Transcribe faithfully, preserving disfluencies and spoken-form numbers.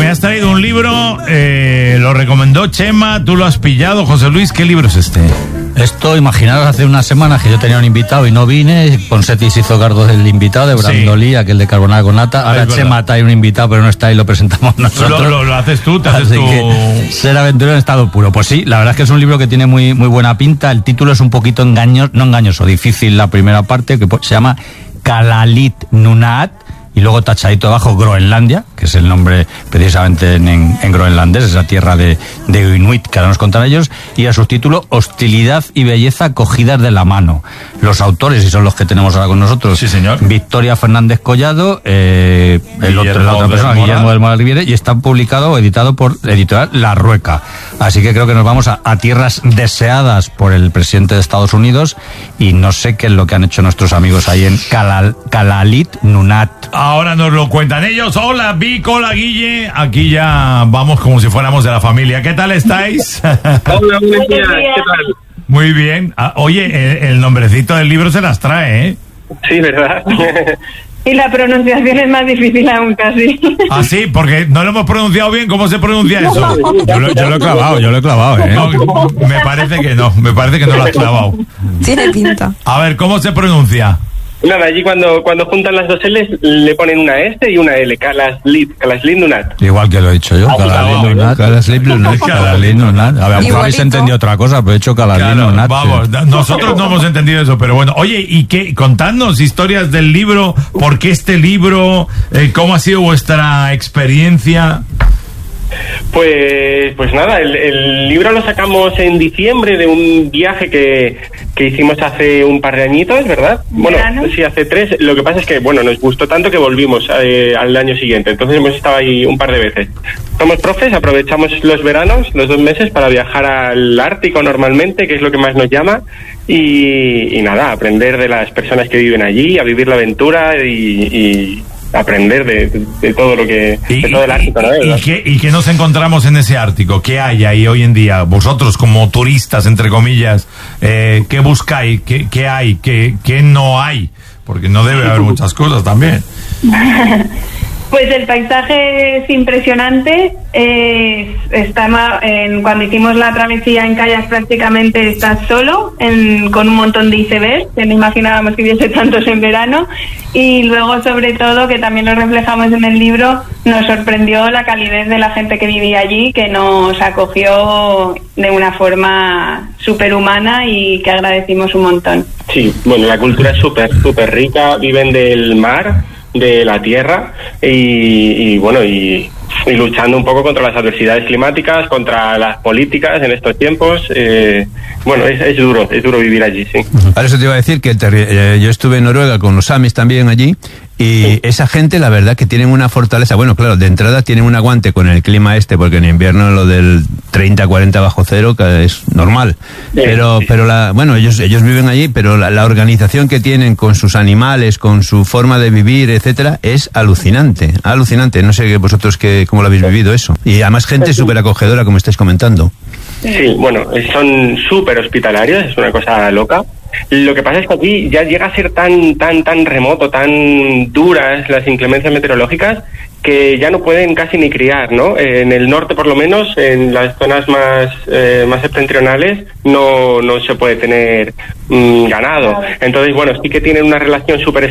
has traído un libro, eh, lo recomendó Chema, tú lo has pillado. José Luis, ¿qué libro es este? Esto, imaginaros, hace unas semanas que yo tenía un invitado y no vine. Ponsetti se hizo cargo del invitado, de Brandolí, sí. aquel de carbonada con nata. Ahora ah, Chema trae un invitado, pero no está y lo presentamos nosotros. Lo, lo, lo haces tú, te haces Así tu... que ser aventurero en estado puro. Pues sí, la verdad es que es un libro que tiene muy, muy buena pinta. El título es un poquito engañoso, no engañoso, difícil la primera parte, que se llama Kalalit Nunaat. Y luego tachadito abajo Groenlandia, que es el nombre precisamente en, en, en groenlandés, esa tierra de, de Inuit que ahora nos contan ellos, y a subtítulo Hostilidad y belleza cogidas de la mano. Los autores, y son los que tenemos ahora con nosotros, sí, señor. Victoria Fernández Collado, eh, el otro, la otra persona, del Guillermo del Moral Riviere, y está publicado o editado por Editorial La Rueca. Así que creo que nos vamos a, a tierras deseadas por el presidente de Estados Unidos, y no sé qué es lo que han hecho nuestros amigos ahí en Kalal, Kalalit Nunaat. Ahora nos lo cuentan ellos. Hola, Vic, hola, Guille. Aquí ya vamos como si fuéramos de la familia. ¿Qué tal estáis? Hola, buenos días. ¿Qué tal? Muy bien. Ah, oye, el, el nombrecito del libro se las trae, ¿eh? Sí, ¿verdad? Y la pronunciación es más difícil aún, casi. Ah, sí, porque no lo hemos pronunciado bien. ¿Cómo se pronuncia eso? Yo lo, yo lo he clavado, yo lo he clavado, ¿eh? No, me parece que no, me parece que no lo has clavado. Tiene pinta. A ver, ¿cómo se pronuncia? Nada, allí cuando cuando juntan las dos L's le ponen una S y una L, Kalaslit, Kalaslit Nunaat. Igual que lo he dicho yo, Kalaslit Nunaat, Kalaslit Nunaat, Kalaslit Nunaat. A ver, habéis entendido otra cosa, pero he hecho Kalaslit Nunaat. Vamos, nosotros no hemos entendido eso, pero bueno. Oye, ¿y qué? Contadnos historias del libro, ¿por qué este libro? Eh, ¿Cómo ha sido vuestra experiencia? Pues pues nada, el, el libro lo sacamos en diciembre de un viaje que, que hicimos hace un par de añitos, ¿verdad? Bueno, ¿Verano? sí, hace tres. Lo que pasa es que, bueno, nos gustó tanto que volvimos eh, al año siguiente. Entonces hemos estado ahí un par de veces. Somos profes, aprovechamos los veranos, los dos meses, para viajar al Ártico normalmente, que es lo que más nos llama. Y, y nada, aprender de las personas que viven allí, a vivir la aventura y... y aprender de, de, de todo lo que y, de todo el Ártico, ¿no? ¿Y, y, qué, ¿Y qué nos encontramos en ese Ártico? ¿Qué hay ahí hoy en día? Vosotros como turistas, entre comillas, eh, ¿qué buscáis? ¿Qué, qué hay? ¿Qué, ¿Qué no hay? Porque no debe haber muchas cosas también. Pues el paisaje es impresionante. Eh, está en, cuando hicimos la travesía en kayak prácticamente estás solo, en, con un montón de icebergs, que no imaginábamos que hubiese tantos en verano. Y luego, sobre todo, que también lo reflejamos en el libro, nos sorprendió la calidez de la gente que vivía allí, que nos acogió de una forma súper humana y que agradecimos un montón. Sí, bueno, la cultura es súper, súper rica, viven del mar, de la tierra y, y bueno, y, y luchando un poco contra las adversidades climáticas, contra las políticas en estos tiempos. Eh, bueno, es, es duro, es duro vivir allí, sí. Ahora eso te iba a decir que te, eh, yo estuve en Noruega con los samis también allí. Y sí. Esa gente, la verdad, que tienen una fortaleza. Bueno, claro, de entrada tienen un aguante con el clima este, porque en invierno lo del treinta, cuarenta bajo cero es normal. Sí, pero, sí. pero la, bueno, ellos, ellos viven allí, pero la, la organización que tienen con sus animales, con su forma de vivir, etcétera, es alucinante, alucinante. No sé vosotros que, cómo lo habéis vivido eso. Y además gente súper acogedora, como estáis comentando. Sí, bueno, son súper hospitalarios, es una cosa loca. Lo que pasa es que aquí ya llega a ser tan, tan, tan remoto, tan duras las inclemencias meteorológicas que ya no pueden casi ni criar, ¿no? En el norte, por lo menos, en las zonas más eh, más septentrionales, no no se puede tener mmm, ganado. Entonces, bueno, sí que tienen una relación súper